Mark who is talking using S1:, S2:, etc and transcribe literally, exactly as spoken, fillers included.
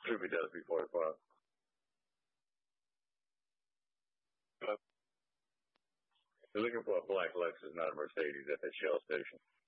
S1: Should be done before forty-five. They're looking for a black Lexus, not a Mercedes, at the Shell station.